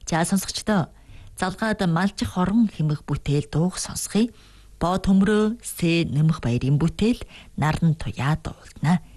За сонсогчдоо залгаад малчих хорон хэмэх бүтээл дууг сонсхий. Боо төмрөө Сэ нэмэх баярын бүтээл наран туяа дуулна.